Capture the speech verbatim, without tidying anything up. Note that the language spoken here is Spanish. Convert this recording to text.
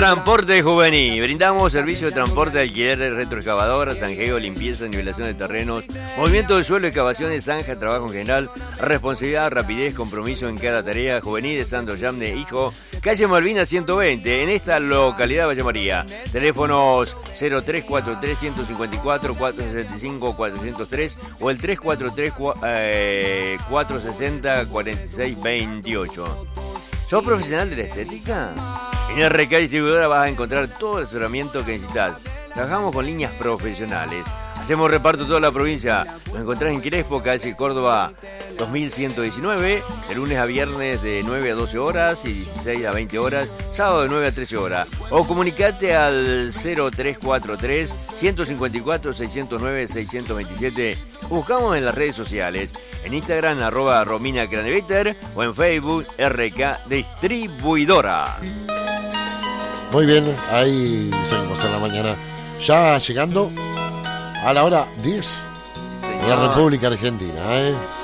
Transporte Juvenil. Brindamos servicio de transporte, alquiler, retroexcavadora, zanjeo, limpieza, nivelación de terrenos, movimiento del suelo, excavaciones, zanja, trabajo en general, responsabilidad, rapidez, compromiso en cada tarea. Juvenil de Santo Yamne, hijo, calle Malvinas ciento veinte, en esta localidad Valle María. Teléfonos cero tres cuatro tres, uno cinco cuatro, cuatro seis cinco, cuatro cero tres o el tres cuatro tres, cuatro seis cero, cuatro seis dos ocho. ¿Sos profesional de la estética? En R K Distribuidora vas a encontrar todo el asesoramiento que necesitas. Trabajamos con líneas profesionales. Hacemos reparto toda la provincia. Nos encontrás en Crespo, calle Córdoba dos mil ciento diecinueve, de lunes a viernes de nueve a doce horas y dieciséis a veinte horas, sábado de nueve a trece horas. O comunicate al cero tres cuatro tres, uno cinco cuatro, seis cero nueve, seis dos siete. Buscamos en las redes sociales, en Instagram arroba Romina Cranevetter o en Facebook R K Distribuidora. Muy bien, ahí seguimos en la mañana. Ya llegando a la hora diez en la República Argentina, ¿eh?